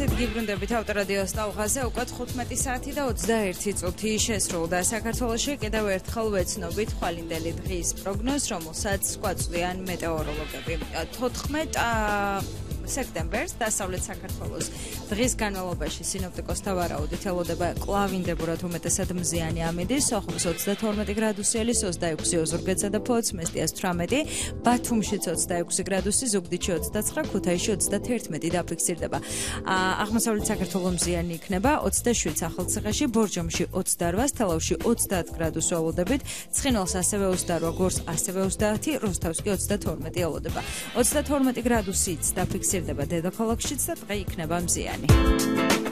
ასეთ გიბრუნდებით ავტორადიო სტალღაზე უკვე 15 საათი და 21 წუთი შესრულდა. საქართველოში კიდევ ერთხელ ვეცნობით ხვალინდელი დღის პროგნოზს, რომელსაც გვაწვდიან მეტეოროლოგები. 14 სექტემბერს დასავლეთ საქართველოს დღის განმავლობაში სინოპტიკოსთა ვარაუდით ელოდება კლავინდებურად უმეტესად მზიანი ამინდი, სოხუმს 32 გრადუსი ელის, 26 ოზურგეთსა და ფოთსმესტიას 18, ბათუმშიც 26 გრადუსი, ზუგდიდში 29, ქუთაისში 31 დაფიქსირდება. აღმოსავლეთ საქართველოს მზიანი იქნება 27 ახალციხეში, ბორჯომში 28, თელავში 30 გრადუს ველოდებით, ცხინვალს ასევე 28, გორს ასევე 30, როსტოვს კი 32 ელოდება. 32 გრადუსიც დაფიქსირდება დედაქალაქშიც და დღე იქნება მზიანი.